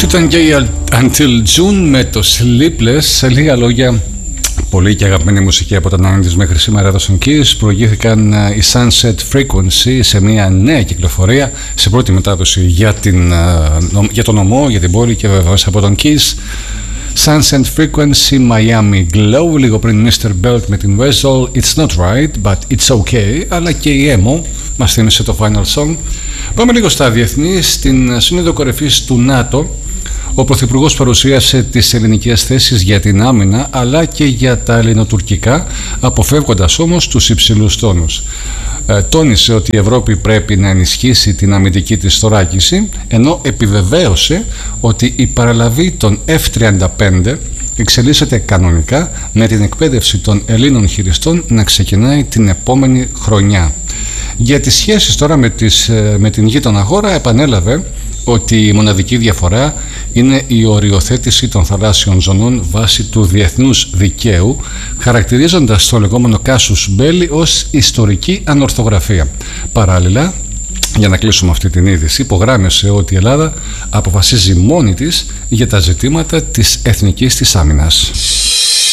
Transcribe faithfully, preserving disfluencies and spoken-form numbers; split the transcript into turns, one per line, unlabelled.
Ήταν και η Until June με το Sleepless. Σε λίγα λόγια, πολύ και αγαπημένη μουσική από τα ενενήντα μέχρι σήμερα εδώ στον Kiss. Προηγήθηκαν οι Sunset Frequency σε μια νέα κυκλοφορία, σε πρώτη μετάδοση για, την, για τον ομό, για την πόλη και βεβαίως από τον Kiss. Sunset Frequency, Miami Glow, λίγο πριν μίστερ Belt με την Wessel, It's Not Right, but It's Okay, αλλά και η Emo μας θύμισε το Final Song. Πάμε λίγο στα διεθνή. Στην Σύνοδο Κορυφής του ΝΑΤΟ, ο Πρωθυπουργός παρουσίασε τις ελληνικές θέσεις για την άμυνα αλλά και για τα ελληνοτουρκικά, αποφεύγοντας όμως τους υψηλούς τόνους. Ε, τόνισε ότι η Ευρώπη πρέπει να ενισχύσει την αμυντική της θωράκιση, ενώ επιβεβαίωσε ότι η παραλαβή των εφ τριάντα πέντε εξελίσσεται κανονικά, με την εκπαίδευση των Ελλήνων χειριστών να ξεκινάει την επόμενη χρονιά. Για τις σχέσεις τώρα με, τις, με την γείτονα χώρα επανέλαβε ότι η μοναδική διαφορά είναι η οριοθέτηση των θαλάσσιων ζωνών βάσει του διεθνούς δικαίου, χαρακτηρίζοντας το λεγόμενο casus belli ως ιστορική ανορθογραφία. Παράλληλα, για να κλείσουμε αυτή την είδηση, υπογράμμισε ότι η Ελλάδα αποφασίζει μόνη της για τα ζητήματα της εθνικής της άμυνας.